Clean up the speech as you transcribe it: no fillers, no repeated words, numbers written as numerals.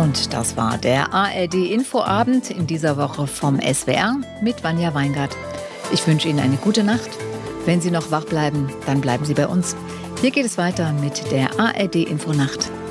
Und das war der ARD-Infoabend in dieser Woche vom SWR mit Vanja Weingart. Ich wünsche Ihnen eine gute Nacht. Wenn Sie noch wach bleiben, dann bleiben Sie bei uns. Hier geht es weiter mit der ARD-Infonacht.